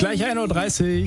Gleich 1:30 Uhr.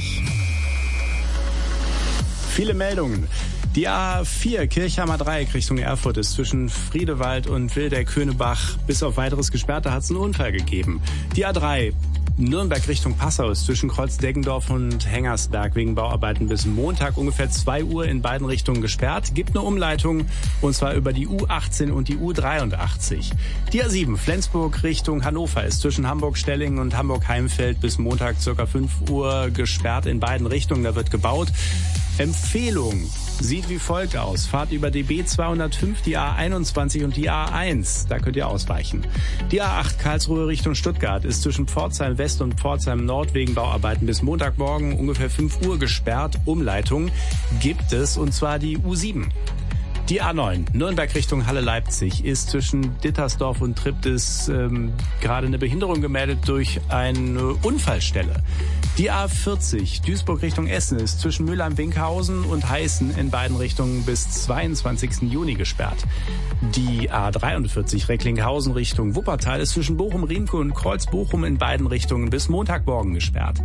Viele Meldungen. Die A4 Kirchheimer Dreieck Richtung Erfurt ist zwischen Friedewald und Wildeck-Köhnebach bis auf weiteres gesperrt. Da hat es einen Unfall gegeben. Die A3 Nürnberg Richtung Passau ist zwischen Kreuz-Deggendorf und Hengersberg wegen Bauarbeiten bis Montag ungefähr 2 Uhr in beiden Richtungen gesperrt. Gibt eine Umleitung und zwar über die U18 und die U83. Die A7 Flensburg Richtung Hannover ist zwischen Hamburg-Stellingen und Hamburg-Heimfeld bis Montag ca. 5 Uhr gesperrt in beiden Richtungen. Da wird gebaut. Empfehlung sieht wie folgt aus. Fahrt über die B205, die A21 und die A1. Da könnt ihr ausweichen. Die A8 Karlsruhe Richtung Stuttgart ist zwischen Pforzheim West und Pforzheim Nord wegen Bauarbeiten bis Montagmorgen ungefähr 5 Uhr gesperrt. Umleitung gibt es, und zwar die U7. Die A9 Nürnberg Richtung Halle-Leipzig ist zwischen Dittersdorf und Triptis gerade eine Behinderung gemeldet durch eine Unfallstelle. Die A40 Duisburg Richtung Essen ist zwischen Mülheim-Winkhausen und Heißen in beiden Richtungen bis 22. Juni gesperrt. Die A43 Recklinghausen Richtung Wuppertal ist zwischen Bochum-Riemke und Kreuz-Bochum in beiden Richtungen bis Montagmorgen gesperrt.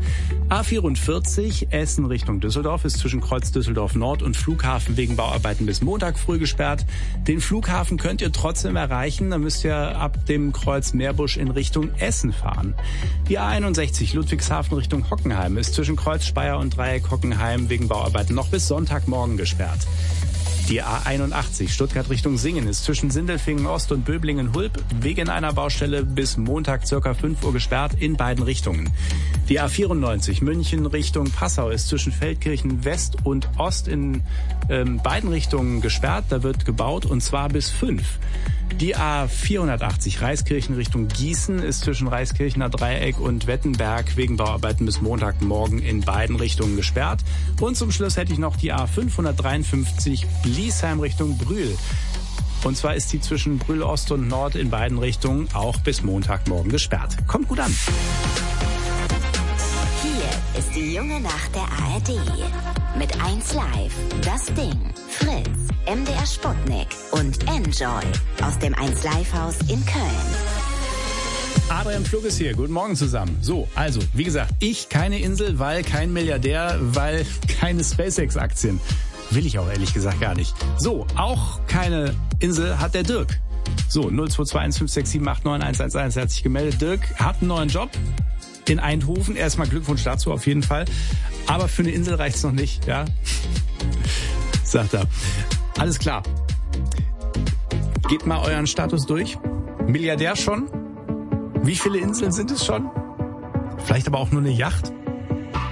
A44 Essen Richtung Düsseldorf ist zwischen Kreuz Düsseldorf Nord und Flughafen wegen Bauarbeiten bis Montag früh gesperrt. Den Flughafen könnt ihr trotzdem erreichen. Da müsst ihr ab dem Kreuz Meerbusch in Richtung Essen fahren. Die A61 Ludwigshafen Richtung Hockenheim ist zwischen Kreuz Speyer und Dreieck Hockenheim wegen Bauarbeiten noch bis Sonntagmorgen gesperrt. Die A81 Stuttgart Richtung Singen ist zwischen Sindelfingen Ost und Böblingen Hulb wegen einer Baustelle bis Montag ca. 5 Uhr gesperrt in beiden Richtungen. Die A94 München Richtung Passau ist zwischen Feldkirchen West und Ost in beiden Richtungen gesperrt. Da wird gebaut und zwar bis 5. Die A480 Reiskirchen Richtung Gießen ist zwischen Reiskirchener Dreieck und Wettenberg wegen Bauarbeiten bis Montagmorgen in beiden Richtungen gesperrt. Und zum Schluss hätte ich noch die A553 Bliesheim Richtung Brühl. Und zwar ist die zwischen Brühl Ost und Nord in beiden Richtungen auch bis Montagmorgen gesperrt. Kommt gut an. Hier ist die junge Nacht der ARD. Mit 1 Live, Das Ding, Fritz, MDR Sputnik und Enjoy aus dem 1 Live Haus in Köln. Adrian Plug ist hier. Guten Morgen zusammen. So, also, wie gesagt, ich keine Insel, weil kein Milliardär, weil keine SpaceX-Aktien. Will ich auch ehrlich gesagt gar nicht. So, auch keine Insel hat der Dirk. So, 022156789111 hat sich gemeldet. Dirk hat einen neuen Job in Eindhoven. Erstmal Glückwunsch dazu auf jeden Fall. Aber für eine Insel reicht's noch nicht, ja? Sagt er. Alles klar. Gebt mal euren Status durch. Milliardär schon? Wie viele Inseln sind es schon? Vielleicht aber auch nur eine Yacht?